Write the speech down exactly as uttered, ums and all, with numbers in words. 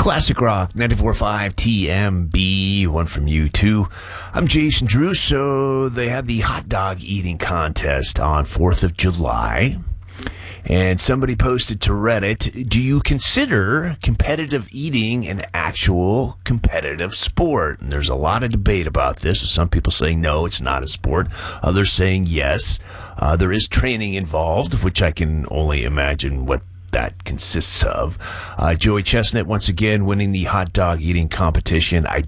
Classic Rock, ninety-four point five T M B, one from you too. I'm Jason Drew. So they had the hot dog eating contest on fourth of July. And somebody posted to Reddit, do you consider competitive eating an actual competitive sport? And there's a lot of debate about this. Some people saying, no, it's not a sport. Others saying, yes. Uh, there is training involved, which I can only imagine what that consists of. Uh, Joey Chestnut, once again, winning the hot dog eating competition. I